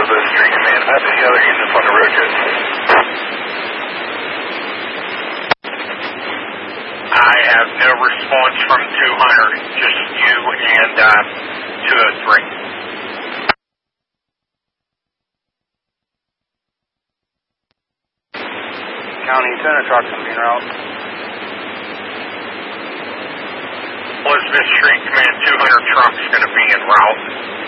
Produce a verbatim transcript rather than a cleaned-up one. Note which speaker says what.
Speaker 1: Elizabeth Street Command. How many other units on the road yet?
Speaker 2: I have no response from two hundred, just you and uh, two oh three.
Speaker 3: County, two hundred trucks on being route.
Speaker 2: Elizabeth Street Command, two hundred trucks going to be en route.